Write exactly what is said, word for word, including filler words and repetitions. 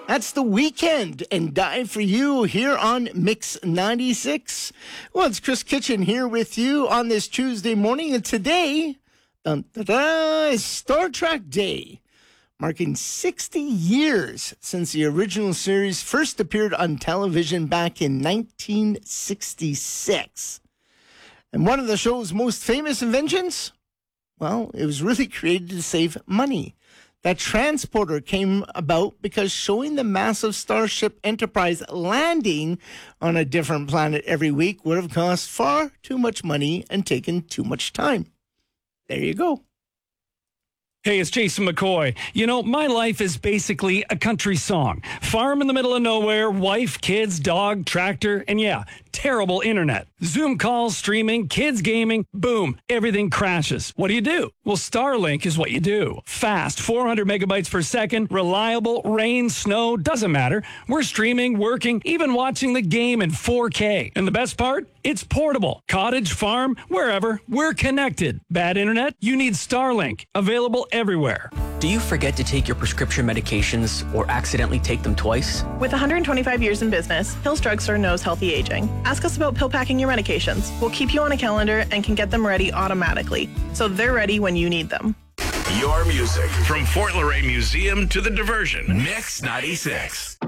That's The Weekend and Die For You here on Mix ninety-six. Well, it's Chris Kitchen here with you on this Tuesday morning. And today, dun, dun, dun, is Star Trek Day, marking sixty years since the original series first appeared on television back in nineteen sixty-six. And one of the show's most famous inventions? Well, it was really created to save money. That transporter came about because showing the massive Starship Enterprise landing on a different planet every week would have cost far too much money and taken too much time. There you go. Hey, it's Jason McCoy. You know, my life is basically a country song. Farm in the middle of nowhere, wife, kids, dog, tractor, and yeah, terrible internet. Zoom calls, streaming, kids gaming, boom, everything crashes. What do you do? Well, Starlink is what you do. Fast, four hundred megabytes per second, reliable, rain, snow, doesn't matter. We're streaming, working, even watching the game in four K. And the best part? It's portable. Cottage, farm, wherever, we're connected. Bad internet? You need Starlink. Available everywhere. Do you forget to take your prescription medications or accidentally take them twice? With one hundred twenty-five years in business, Hills Drugstore knows healthy aging. Ask us about pill packing your medications. We'll keep you on a calendar and can get them ready automatically, so they're ready when you need them. Your music from Fort Laurier Museum to the Diversion. Mix ninety-six.